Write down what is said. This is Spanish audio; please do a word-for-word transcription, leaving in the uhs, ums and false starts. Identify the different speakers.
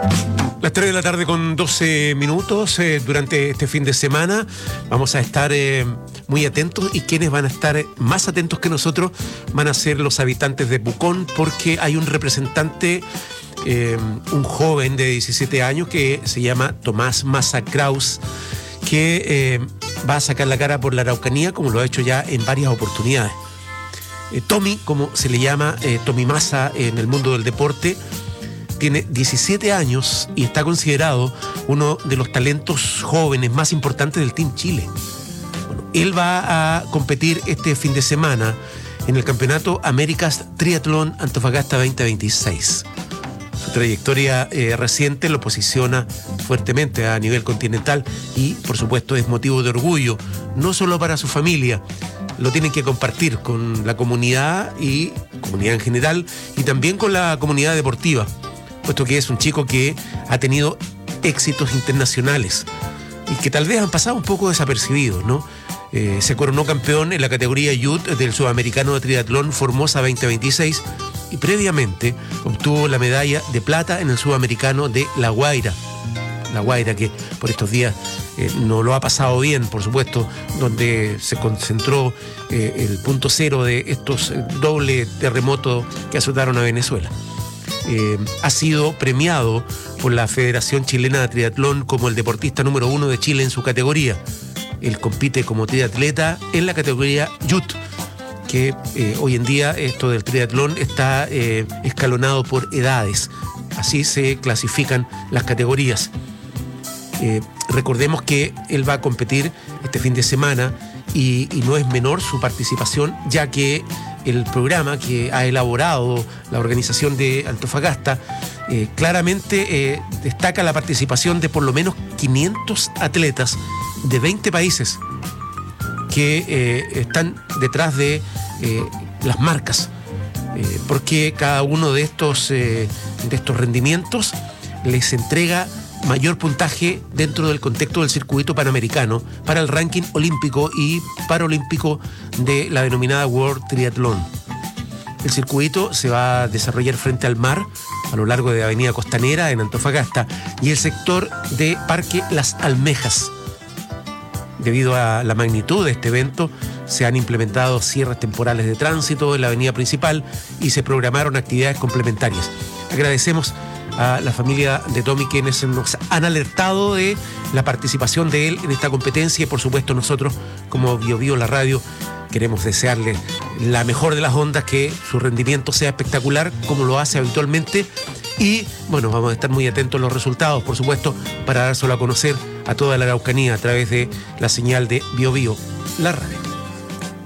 Speaker 1: Las tres de la tarde con doce minutos. Eh, durante este fin de semana vamos a estar eh, muy atentos, y quienes van a estar más atentos que nosotros van a ser los habitantes de Pucón, porque hay un representante, eh, un joven de diecisiete años que se llama Tomás Massa Kraus, que eh, va a sacar la cara por la Araucanía, como lo ha hecho ya en varias oportunidades. Eh, Tommy, como se le llama, eh, Tommy Massa en el mundo del deporte, tiene diecisiete años y está considerado uno de los talentos jóvenes más importantes del Team Chile. Bueno, él va a competir este fin de semana en el Campeonato Américas Triatlón Antofagasta veinte veintiséis. Su trayectoria eh, reciente lo posiciona fuertemente a nivel continental y, por supuesto, es motivo de orgullo, no solo para su familia, lo tienen que compartir con la comunidad y comunidad en general, y también con la comunidad deportiva, puesto que es un chico que ha tenido éxitos internacionales y que tal vez han pasado un poco desapercibidos, ¿no? Eh, se coronó campeón en la categoría Youth del Sudamericano de Triatlón Formosa veinte veintiséis y previamente obtuvo la medalla de plata en el Sudamericano de La Guaira. La Guaira, que por estos días eh, no lo ha pasado bien, por supuesto, donde se concentró eh, el punto cero de estos eh, doble terremotos que azotaron a Venezuela. Eh, ha sido premiado por la Federación Chilena de Triatlón como el deportista número uno de Chile en su categoría. Él compite como triatleta en la categoría Youth, que eh, hoy en día esto del triatlón está eh, escalonado por edades. Así se clasifican las categorías. Eh, recordemos que él va a competir este fin de semana y, y no es menor su participación, ya que el programa que ha elaborado la organización de Antofagasta eh, claramente eh, destaca la participación de por lo menos quinientos atletas de veinte países que eh, están detrás de eh, las marcas, eh, porque cada uno de estos, eh, de estos rendimientos les entrega mayor puntaje dentro del contexto del circuito panamericano para el ranking olímpico y paralímpico de la denominada World Triathlon. El circuito se va a desarrollar frente al mar a lo largo de Avenida Costanera en Antofagasta y el sector de Parque Las Almejas. Debido a la magnitud de este evento, se han implementado cierres temporales de tránsito en la avenida principal y se programaron actividades complementarias. Agradecemos a la familia de Tommy, quienes nos han alertado de la participación de él en esta competencia, y por supuesto nosotros, como Bio Bio la radio, queremos desearle la mejor de las ondas, que su rendimiento sea espectacular como lo hace habitualmente, y bueno, vamos a estar muy atentos a los resultados, por supuesto, para dárselo a conocer a toda la Araucanía a través de la señal de Bio Bio la radio.